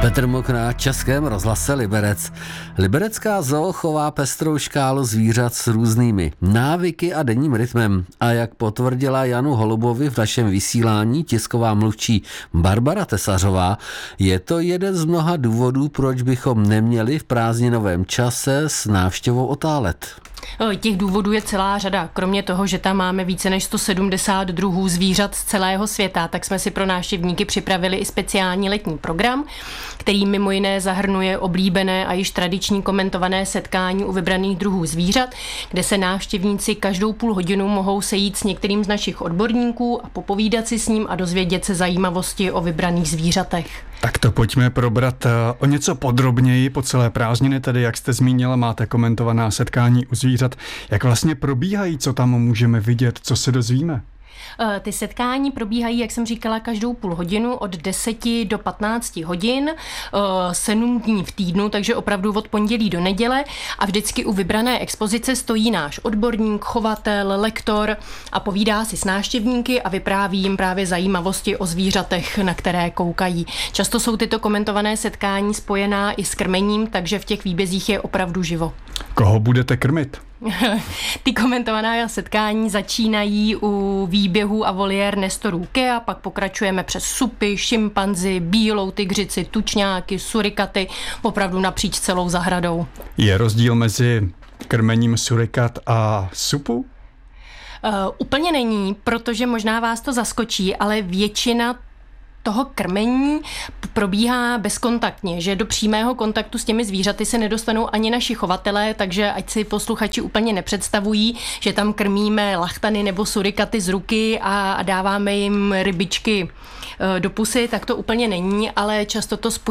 Petr Mok na Českém rozhlase Liberec. Liberecká zoo chová pestrou škálu zvířat s různými návyky a denním rytmem. A jak potvrdila Janu Holubovi v našem vysílání tisková mluvčí Barbara Tesařová, je to jeden z mnoha důvodů, proč bychom neměli v prázdninovém čase s návštěvou otálet. Těch důvodů je celá řada. Kromě toho, že tam máme více než 170 druhů zvířat z celého světa, tak jsme si pro návštěvníky připravili i speciální letní program, který mimo jiné zahrnuje oblíbené a již tradiční komentované setkání u vybraných druhů zvířat, kde se návštěvníci každou půl hodinu mohou sejít s některým z našich odborníků a popovídat si s ním a dozvědět se zajímavosti o vybraných zvířatech. Tak to pojďme probrat o něco podrobněji. Po celé prázdniny tedy, jak jste zmínila, máte komentovaná setkání u zvířat. Jak vlastně probíhají, co tam můžeme vidět, co se dozvíme? Ty setkání probíhají, jak jsem říkala, každou půl hodinu od 10 do 15 hodin, 7 dní v týdnu, takže opravdu od pondělí do neděle a vždycky u vybrané expozice stojí náš odborník, chovatel, lektor a povídá si s návštěvníky a vypráví jim právě zajímavosti o zvířatech, na které koukají. Často jsou tyto komentované setkání spojená i s krmením, takže v těch výbězích je opravdu živo. Koho budete krmit? Ty komentovaná setkání začínají u výběhů a voliér nestorů Kea, pak pokračujeme přes supy, šimpanzi, bílou tygřici, tučňáky, surikaty, opravdu napříč celou zahradou. Je rozdíl mezi krmením surikat a supu? Úplně není, protože možná vás to zaskočí, ale většina toho krmení probíhá bezkontaktně, že do přímého kontaktu s těmi zvířaty se nedostanou ani naši chovatelé, takže ať si posluchači úplně nepředstavují, že tam krmíme lachtany nebo surikaty z ruky a dáváme jim rybičky do pusy, tak to úplně není, ale často to